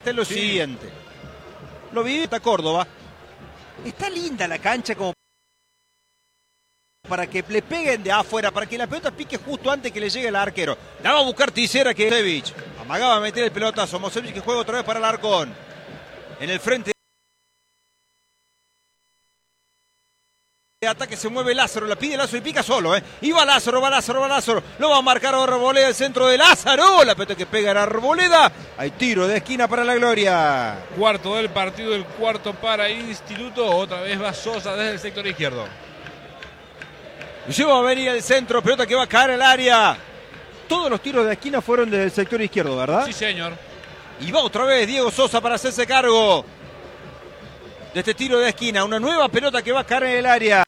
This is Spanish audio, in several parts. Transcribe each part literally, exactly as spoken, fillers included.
Es lo Sí. siguiente. Lo vive hasta Córdoba. Está linda la cancha como para que le peguen de afuera, para que la pelota pique justo antes que le llegue el arquero. La va a buscar Tisera, que Mosevich amagaba a meter el pelotazo. Mosevich que juega otra vez para el Arcón. En el frente de ataque se mueve Lázaro, la pide Lázaro y pica solo, ¿eh? Y va Lázaro, va Lázaro, va Lázaro. Lo va a marcar ahora Arboleda, el centro de Lázaro. La pelota que pega en Arboleda. Hay tiro de esquina para la Gloria. Cuarto del partido, el cuarto para Instituto. Otra vez va Sosa desde el sector izquierdo. Lleva a venir el centro, pelota que va a caer al área. Todos los tiros de esquina fueron desde el sector izquierdo, ¿verdad? Sí, señor. Y va otra vez Diego Sosa para hacerse cargo de este tiro de esquina. Una nueva pelota que va a caer en el área.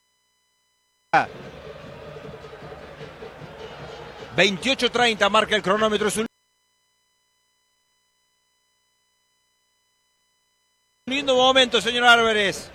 veintiocho treinta marca el cronómetro. Es un lindo momento, señor Álvarez.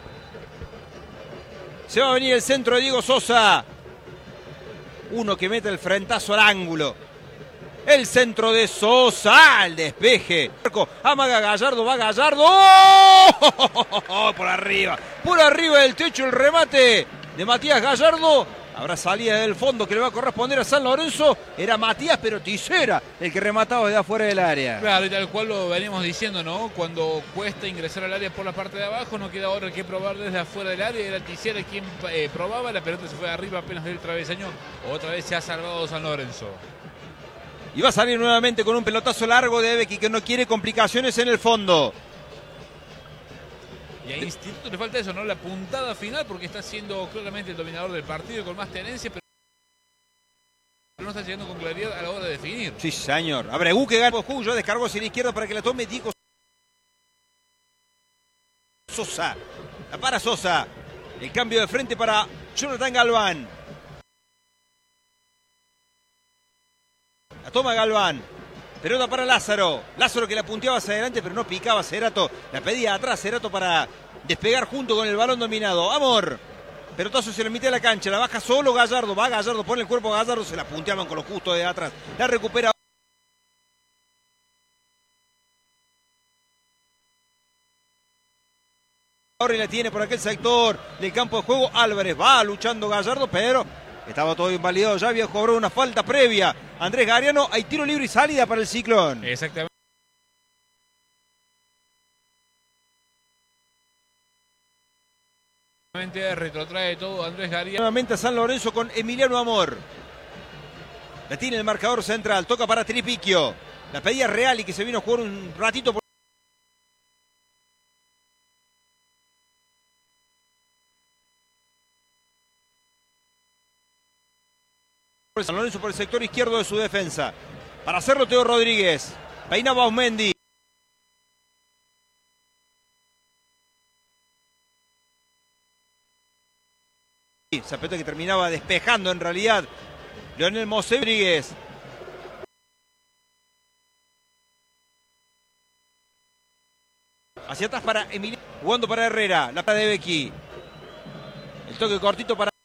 Se va a venir el centro de Diego Sosa. Uno que mete el frentazo al ángulo. El centro de Sosa. El despeje. Amaga Gallardo. Va Gallardo. ¡Oh! Por arriba. Por arriba del techo el remate de Matías Gallardo. Habrá salida del fondo que le va a corresponder a San Lorenzo. Era Matías, pero Tisera el que remataba desde afuera del área. Claro, y tal cual lo venimos diciendo, ¿no? Cuando cuesta ingresar al área por la parte de abajo, no queda ahora que probar desde afuera del área. Era Tisera quien eh, probaba, la pelota se fue arriba apenas del travesaño. Otra vez se ha salvado San Lorenzo. Y va a salir nuevamente con un pelotazo largo de Ebeki, que no quiere complicaciones en el fondo. Y a Instituto le falta eso, ¿no? La puntada final, porque está siendo claramente el dominador del partido con más tenencia, pero no está llegando con claridad a la hora de definir. Sí, señor. Abregu que gana Cuyo, descargó hacia la izquierda para que la tome Diego Sosa. La para Sosa. El cambio de frente para Jonathan Galván. La toma Galván. Pelota para Lázaro. Lázaro que la punteaba hacia adelante, pero no picaba Cerato. La pedía atrás Cerato para despegar junto con el balón dominado. Amor. Pelotazo se le mete a la cancha. La baja solo Gallardo. Va Gallardo, pone el cuerpo a Gallardo. Se la punteaban con lo justo de atrás. La recupera. Ahora la tiene por aquel sector del campo de juego. Álvarez va luchando Gallardo, pero estaba todo invalidado. Ya había cobrado una falta previa. Andrés Gariano, hay tiro libre y salida para el Ciclón. Exactamente. Retrotrae todo Andrés Gariano. Nuevamente a San Lorenzo con Emiliano Amor. La tiene el marcador central. Toca para Tripiquio. La pedía Real y que se vino a jugar un ratito por... San Lorenzo por el sector izquierdo de su defensa. Para hacerlo Teo Rodríguez. Peinaba Osmendi. Zapeta que terminaba despejando en realidad. Leonel Mosevich Rodríguez. Hacia atrás para Emiliano. Jugando para Herrera. La para de Becky. El toque cortito para...